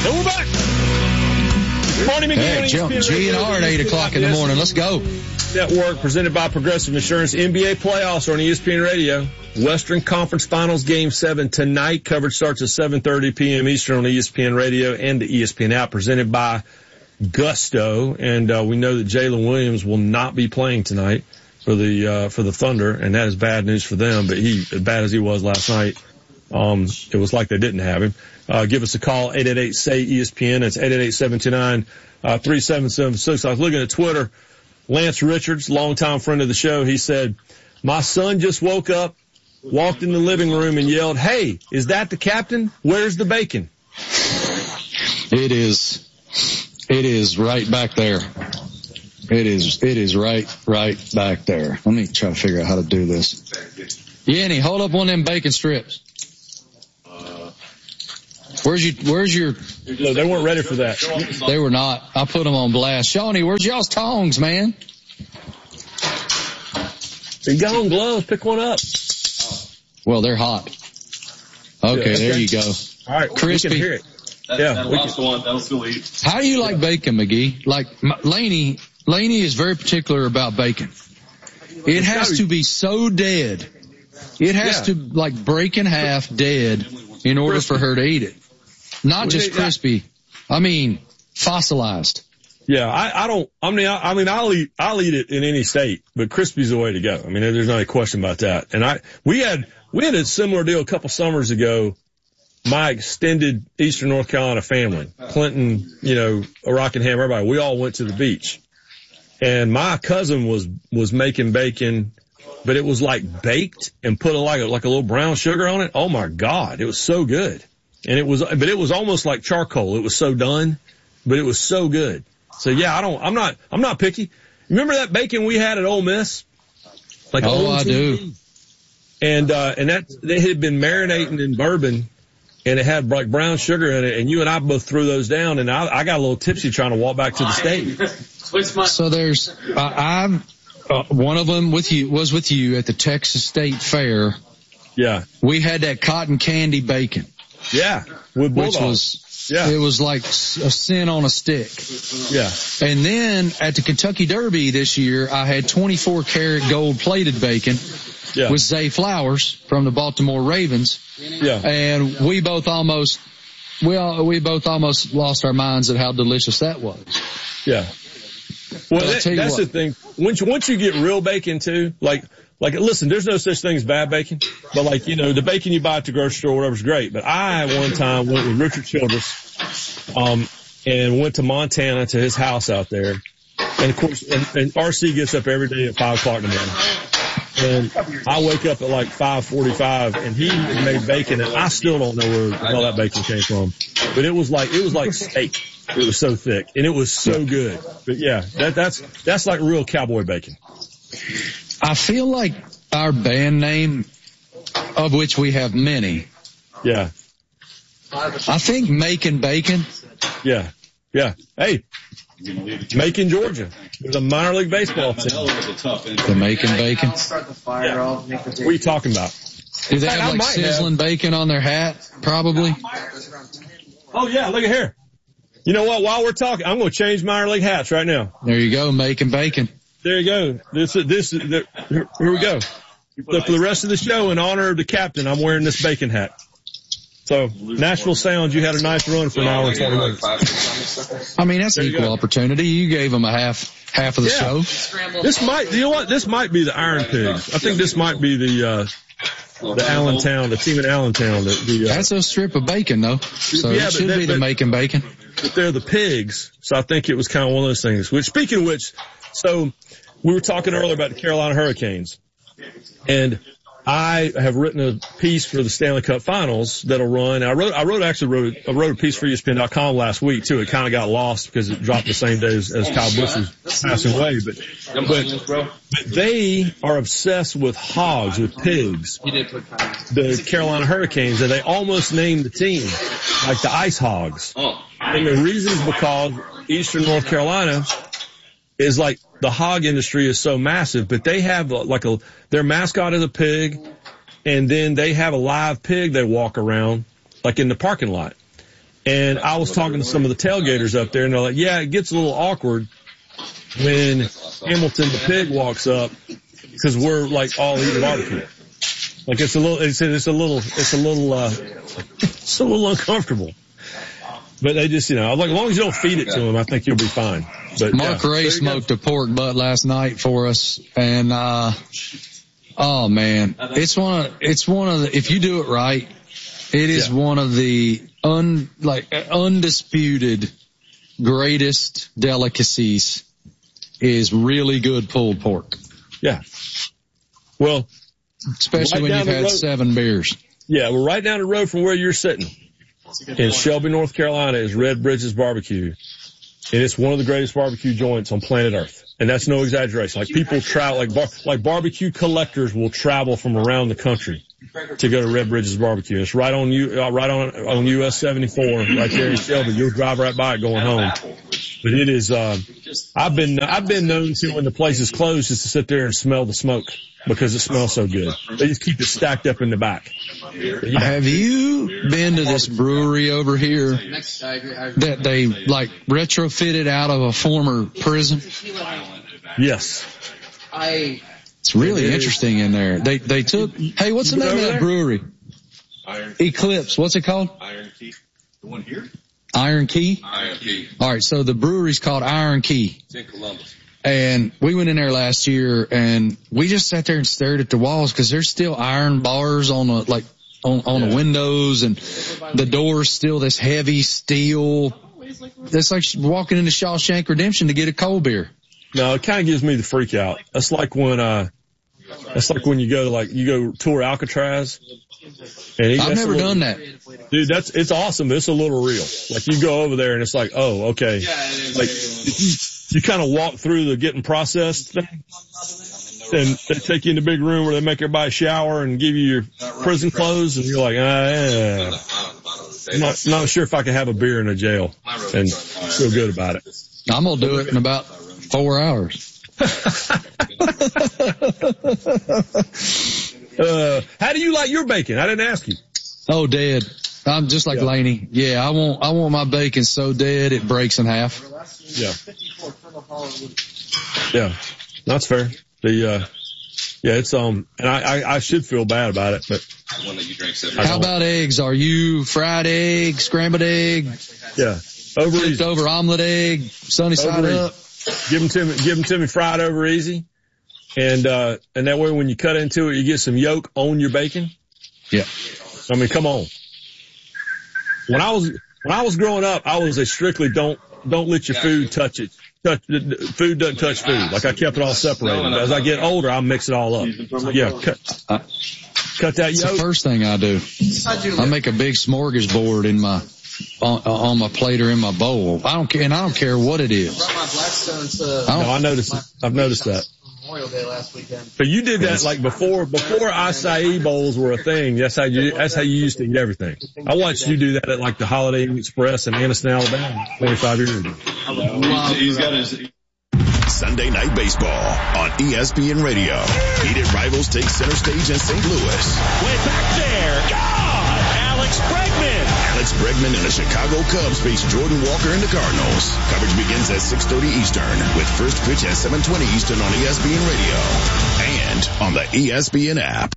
And we're back. Morning, Hey, GNR at 8 o'clock in the morning. Let's go. Network presented by Progressive Insurance. NBA playoffs are on ESPN Radio. Western Conference Finals Game 7 tonight. Coverage starts at 7:30 p.m. Eastern on ESPN Radio and the ESPN app, presented by Gusto. And we know that Jalen Williams will not be playing tonight for the Thunder, and that is bad news for them. But as bad as he was last night, it was like they didn't have him. Give us a call, 888-SAY-ESPN. That's 888-729-3776. I was looking at Twitter. Lance Richards, longtime friend of the show, he said, my son just woke up, walked in the living room and yelled, hey, is that the captain? Where's the bacon? It is right back there. It is right back there. Let me try to figure out how to do this. Yanni, hold up one of them bacon strips. Where's your? No, they weren't ready for that. They were not. I put them on blast. Shawnee, where's y'all's tongs, man? You got on gloves. Pick one up. Well, they're hot. Okay, there you go. All right, crispy. We can hear it. That last one, that was still eat. How do you like bacon, McGee? Like Laney is very particular about bacon. It has to be so dead. It has to like break in half dead in order for her to eat it. Not just crispy. I mean, fossilized. Yeah, I'll eat it in any state, but crispy's the way to go. I mean, there's not a question about that. And we had a similar deal a couple summers ago. My extended Eastern North Carolina family, Clinton, Rockingham, everybody, we all went to the beach. And my cousin was making bacon, but it was like baked and put like a little brown sugar on it. Oh my God. It was so good. And it was almost like charcoal. It was so done, but it was so good. So yeah, I'm not picky. Remember that bacon we had at Ole Miss? I do. And that, they had been marinating in bourbon and it had like brown sugar in it. And you and I both threw those down and I got a little tipsy trying to walk back to the stage. So there's, one of them was with you at the Texas State Fair. Yeah. We had that cotton candy bacon. Yeah. It was like a sin on a stick. Yeah. And then at the Kentucky Derby this year, I had 24 karat gold plated bacon with Zay Flowers from the Baltimore Ravens. Yeah. And we both almost lost our minds at how delicious that was. Yeah. Well, that's the thing. Once you get real bacon too, like, listen, there's no such thing as bad bacon, but the bacon you buy at the grocery store or whatever's great. But I one time went with Richard Childress, and went to Montana to his house out there. And of course, and RC gets up every day at 5 o'clock in the morning. And I wake up at like 5:45 and he made bacon and I still don't know where the hell that bacon came from. But it was like steak. It was so thick and it was so good. But yeah, that's like real cowboy bacon. I feel like our band name, of which we have many. Yeah. I think Making Bacon. Yeah. Yeah. Hey, Macon, Georgia. There's a minor league baseball team. The Macon Bacon. Yeah. What are you talking about? Do they have like sizzling bacon on their hat? Probably. Oh yeah, look at here. You know what? While we're talking, I'm going to change minor league hats right now. There you go, Macon Bacon. There you go. Here we go. So for the rest of the show, in honor of the captain, I'm wearing this bacon hat. So, Nashville Sounds, you had a nice run for an hour and 20 minutes. I mean, that's equal opportunity. You gave them a half of the show. This might be the Iron Pigs. I think this might be the Allentown, the team in Allentown. That's a strip of bacon, though. So it should be the Macon Bacon. But they're the Pigs, so I think it was kind of one of those things. Which, speaking of which, so we were talking earlier about the Carolina Hurricanes, and I have written a piece for the Stanley Cup Finals that'll run. I wrote a piece for ESPN.com last week too. It kind of got lost because it dropped the same day as Kyle Busch was passing away. But they are obsessed with hogs, with pigs. The Carolina Hurricanes, and they almost named the team like the Ice Hogs. And the reason is because Eastern North Carolina is like the hog industry is so massive, but they have their mascot is a pig, and then they have a live pig they walk around like in the parking lot. And I was talking to some of the tailgaters up there, and they're like, yeah, it gets a little awkward when Hamilton the pig walks up because we're like all eating barbecue. Like it's a little uncomfortable. But they just, like as long as you don't feed it to them, I think you'll be fine. But Mark Ray smoked a pork butt last night for us, and oh man, it's one of the, if you do it right, it is one of the undisputed greatest delicacies. Is really good pulled pork. Yeah. Well, especially when you've had 7 beers. Yeah, we're right down the road from where you're sitting. In Shelby, North Carolina is Red Bridges Barbecue. And it's one of the greatest barbecue joints on planet Earth. And that's no exaggeration. Like people travel, like barbecue collectors will travel from around the country to go to Red Bridges Barbecue. It's right on US 74, right there in Shelby. You'll drive right by it going home. But it is, I've been known to when the place is closed just to sit there and smell the smoke because it smells so good. They just keep it stacked up in the back. Yeah. Have you been to this brewery over here that they like retrofitted out of a former prison? Yes. It's really interesting in there. They took, hey, what's the name of that brewery? Eclipse. What's it called? Iron Key. The one here? Iron Key? Iron Key. All right, so the brewery's called Iron Key. It's in Columbus. And we went in there last year and we just sat there and stared at the walls because there's still iron bars on the windows and the door's still this heavy steel. That's like walking into Shawshank Redemption to get a cold beer. No, it kind of gives me the freak out. That's like when you go tour Alcatraz. And I've never done that. Dude, it's awesome. But it's a little real. Like you go over there and it's like, oh, okay. Like you kind of walk through the getting processed thing. And they take you in the big room where they make everybody shower and give you your prison clothes. And you're like, yeah. I'm not sure if I can have a beer in a jail and feel good about it. I'm going to do it in about 4 hours. How do you like your bacon? I didn't ask you. Oh, dead. I'm just like Laney. Yeah, I want my bacon so dead it breaks in half. Yeah. Yeah. That's fair. It's, and I should feel bad about it, but. How about eggs? Are you fried egg, scrambled egg? Yeah. Over omelet egg, sunny side up? Give them to me fried over easy. And that way when you cut into it, you get some yolk on your bacon. Yeah. I mean, come on. When I was growing up, I was a strictly don't let your food touch it. Food doesn't touch food. Like I kept it all separated. As I get older, I'll mix it all up. Yeah. Cut that yolk. That's the first thing I do. I make a big smorgasbord on my plate or in my bowl. I don't care what it is. I noticed it. I've noticed that. Memorial Day last weekend. But you did that like before acai bowls were a thing. That's how you used to eat everything. I watched you do that at like the Holiday Inn Express in Anniston, Alabama, 25 years ago. He's got his Sunday Night Baseball on ESPN Radio. Heated rivals take center stage in St. Louis. Way back there. God! Alex Bregman. Alex Bregman and the Chicago Cubs face Jordan Walker and the Cardinals. Coverage begins at 6:30 Eastern with first pitch at 7:20 Eastern on ESPN Radio and on the ESPN app.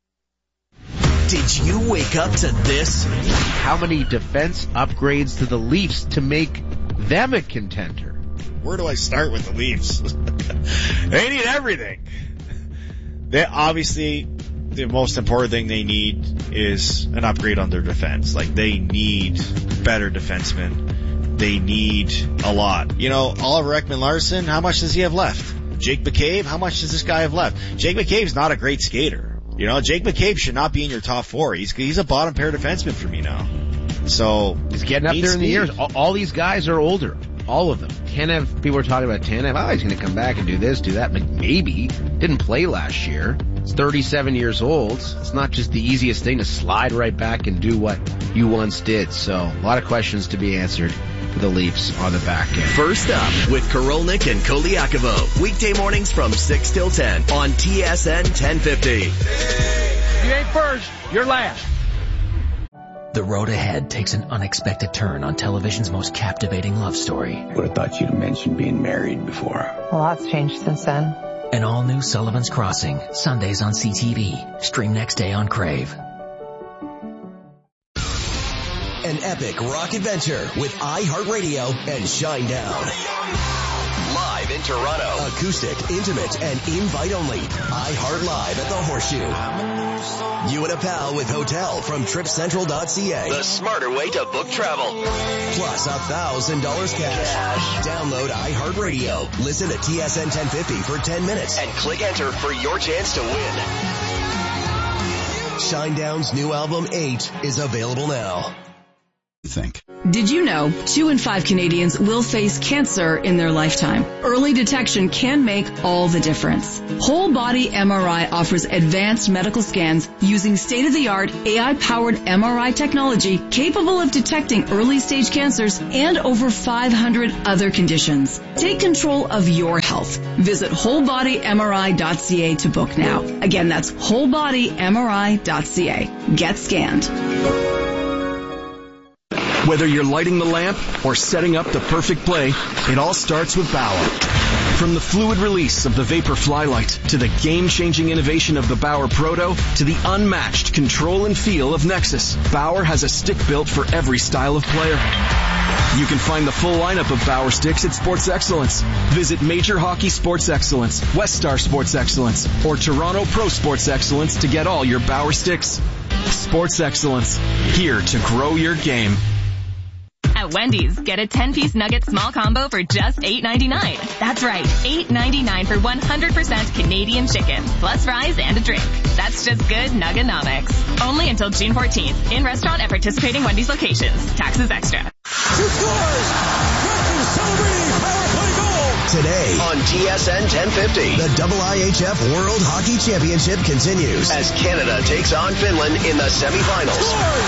Did you wake up to this? How many defense upgrades to the Leafs to make them a contender? Where do I start with the Leafs? They need everything. They obviously, the most important thing they need is an upgrade on their defense. Like, they need better defensemen. They need a lot. You know, Oliver Ekman-Larsson, how much does he have left? Jake McCabe, how much does this guy have left? Jake McCabe's not a great skater. You know, Jake McCabe should not be in your top four. He's a bottom pair defenseman for me now. So, he's getting up there in the years. All these guys are older. All of them. Tanev, people were talking about Tanev. Oh, he's going to come back and do this, do that. But maybe. Didn't play last year. He's 37 years old. It's not just the easiest thing to slide right back and do what you once did. So, a lot of questions to be answered for the Leafs on the back end. First up with Korolnik and Koliakovo. Weekday mornings from 6 till 10 on TSN 1050. You ain't first, you're last. The road ahead takes an unexpected turn on television's most captivating love story. Would have thought you'd mentioned being married before. A lot's changed since then. An all-new Sullivan's Crossing, Sundays on CTV. Stream next day on Crave. An epic rock adventure with iHeartRadio and Shinedown. Live in Toronto. Acoustic, intimate, and invite-only. iHeart Live at the Horseshoe. You and a pal with hotel from TripCentral.ca. The smarter way to book travel. Plus $1,000 cash. Download iHeartRadio. Listen to TSN 1050 for 10 minutes. And click enter for your chance to win. Shinedown's new album, 8, is available now. Think. Did you know 2 in 5 Canadians will face cancer in their lifetime? Early detection can make all the difference. Whole Body MRI offers advanced medical scans using state-of-the-art AI-powered MRI technology capable of detecting early-stage cancers and over 500 other conditions. Take control of your health. Visit wholebodymri.ca to book now. Again, that's wholebodymri.ca. Get scanned. Whether you're lighting the lamp or setting up the perfect play, it all starts with Bauer. From the fluid release of the Vapor Flylight to the game-changing innovation of the Bauer Proto to the unmatched control and feel of Nexus, Bauer has a stick built for every style of player. You can find the full lineup of Bauer sticks at Sports Excellence. Visit Major Hockey Sports Excellence, West Star Sports Excellence, or Toronto Pro Sports Excellence to get all your Bauer sticks. Sports Excellence, here to grow your game. At Wendy's, get a 10-piece nugget small combo for just $8.99. That's right, $8.99 for 100% Canadian chicken, plus fries and a drink. That's just good Nuggenomics. Only until June 14th. In restaurant at participating Wendy's locations. Taxes extra. 2 scores! Celebrating power play goal! Today on TSN 1050, the IIHF World Hockey Championship continues as Canada takes on Finland in the semifinals.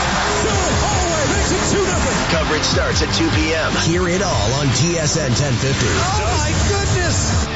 Coverage starts at 2 p.m. Hear it all on TSN 1050. Oh my goodness!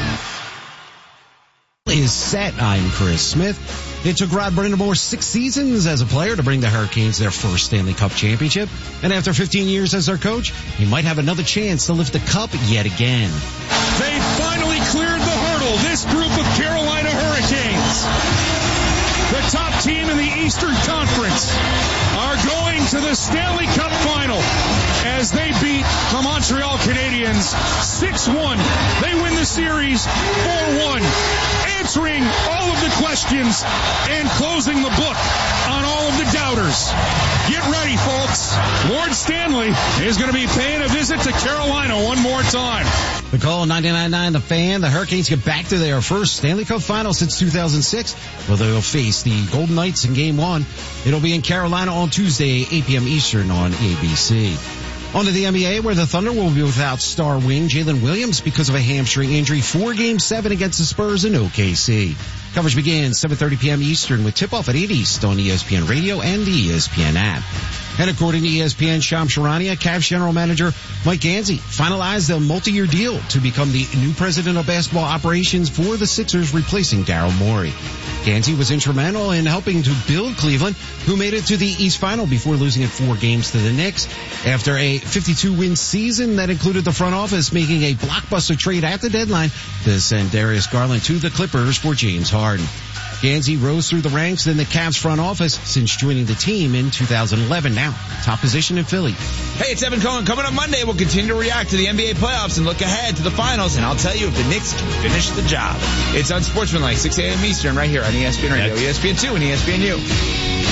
Is set. I'm Chris Smith. It took Rod Brindamore 6 seasons as a player to bring the Hurricanes their first Stanley Cup championship. And after 15 years as their coach, he might have another chance to lift the cup yet again. They finally cleared the hurdle. This group of Carolina Hurricanes, the top team in the Eastern Conference, are going to the Stanley Cup final as they beat the Montreal Canadiens 6-1. They win the series 4-1, answering all of the questions and closing the book on all of the doubters. Get ready, folks. Lord Stanley is going to be paying a visit to Carolina one more time. The call 99.9 The Fan. The Hurricanes get back to their first Stanley Cup final since 2006, where they'll face the Golden Knights in Game 1. It'll be in Carolina on Tuesday, 8 p.m. Eastern on ABC. On to the NBA, where the Thunder will be without star wing Jalen Williams because of a hamstring injury for Game 7 against the Spurs in OKC. Coverage begins 7:30 p.m. Eastern with tip-off at 8 East on ESPN Radio and the ESPN app. And according to ESPN, Shams Charania, Cavs general manager Mike Gansey finalized a multi-year deal to become the new president of basketball operations for the Sixers, replacing Daryl Morey. Gansey was instrumental in helping to build Cleveland, who made it to the East Final before losing in 4 games to the Knicks after a 52-win season that included the front office making a blockbuster trade at the deadline to send Darius Garland to the Clippers for James Harden. Gansey rose through the ranks in the Cavs front office since joining the team in 2011. Now, top position in Philly. Hey, it's Evan Cohen. Coming up Monday, we'll continue to react to the NBA playoffs and look ahead to the finals, and I'll tell you if the Knicks can finish the job. It's Unsportsmanlike, 6 a.m. Eastern, right here on ESPN Radio, ESPN2, and ESPNU.